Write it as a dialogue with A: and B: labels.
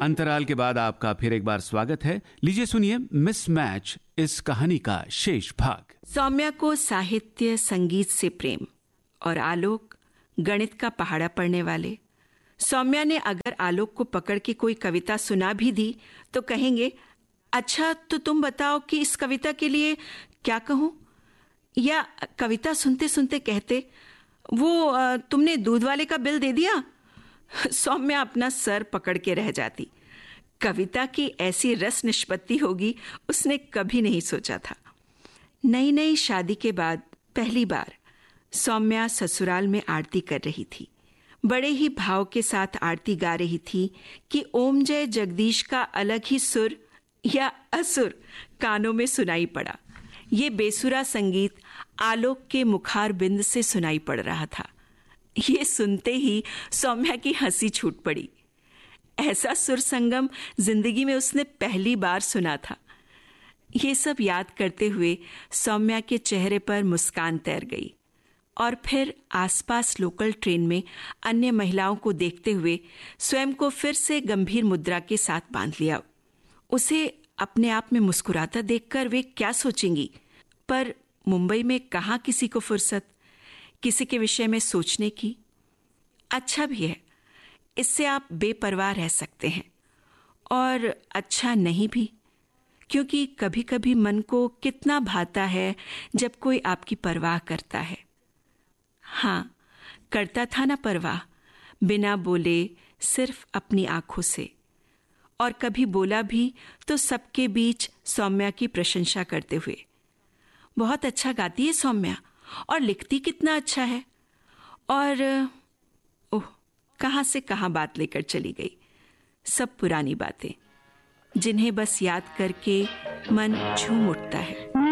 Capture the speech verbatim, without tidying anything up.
A: अंतराल के बाद आपका फिर एक बार स्वागत है। लीजिए सुनिए मिसमैच, इस कहानी का शेष भाग।
B: सौम्या को साहित्य संगीत से प्रेम और आलोक गणित का पहाड़ा पढ़ने वाले। सौम्या ने अगर आलोक को पकड़ के कोई कविता सुना भी दी तो कहेंगे, अच्छा तो तुम बताओ कि इस कविता के लिए क्या कहूं, या कविता सुनते सुनते कहते, वो तुमने दूध वाले का बिल दे दिया। सौम्या अपना सर पकड़ के रह जाती। कविता की ऐसी रस निष्पत्ति होगी उसने कभी नहीं सोचा था। नई नई शादी के बाद पहली बार सौम्या ससुराल में आरती कर रही थी। बड़े ही भाव के साथ आरती गा रही थी कि ओम जय जगदीश का अलग ही सुर या असुर कानों में सुनाई पड़ा। ये बेसुरा संगीत आलोक के मुखार बिंद से सुनाई पड़ रहा था। ये सुनते ही सौम्या की हंसी छूट पड़ी। ऐसा सुर संगम जिंदगी में उसने पहली बार सुना था। ये सब याद करते हुए सौम्या के चेहरे पर मुस्कान तैर गई और फिर आसपास लोकल ट्रेन में अन्य महिलाओं को देखते हुए स्वयं को फिर से गंभीर मुद्रा के साथ बांध लिया। उसे अपने आप में मुस्कुराता देखकर वे क्या सोचेंगी, पर मुंबई में कहाँ किसी को फुर्सत किसी के विषय में सोचने की। अच्छा भी है, इससे आप बेपरवाह रह सकते हैं, और अच्छा नहीं भी, क्योंकि कभी कभी मन को कितना भाता है जब कोई आपकी परवाह करता है। हाँ, करता था ना परवाह, बिना बोले, सिर्फ अपनी आंखों से। और कभी बोला भी तो सबके बीच सौम्या की प्रशंसा करते हुए, बहुत अच्छा गाती है सौम्या, और लिखती कितना अच्छा है। और ओह, कहाँ से कहाँ बात लेकर चली गई। सब पुरानी बातें जिन्हें बस याद करके मन झूम उठता है।